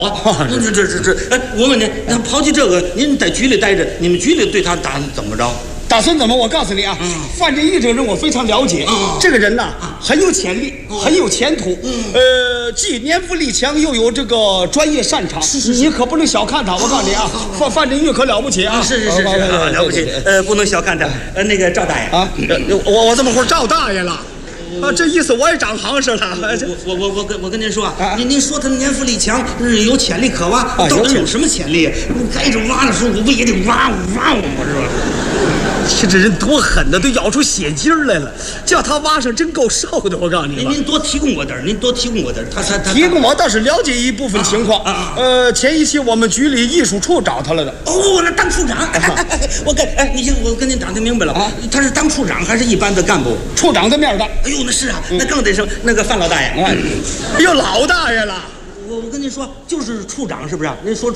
哎，我问您，那抛弃这个，您在局里待着，你们局里对他打算怎么着？ 打算怎么？我告诉你啊，范振钰这个人我非常了解。这个人呐，很有潜力，很有前途。既年富力强，又有这个专业擅长。你可不能小看他。我告诉你啊，范振钰可了不起啊！ 是，了不起。不能小看他。那个赵大爷啊，我这么会儿赵大爷了。啊，这意思我也长行实了。 我跟您说啊，您说他年富力强，有潜力可挖，到底有什么潜力？该着挖的时候，我不也得挖我是吧？ 这人多狠呐，都咬出血筋来了，叫他挖上真够受的。我告诉你， 您多提供我点儿，他提供我倒是了解一部分情况。前一期我们局里艺术处找他来的。 哦，那当处长，我跟您打听明白了啊，他是当处长还是一般的干部？ 处长的面的。 哎呦，那是啊，那更得是那个范老大爷。 哎呦，老大爷了。 我跟您说，就是处长是不是？您说。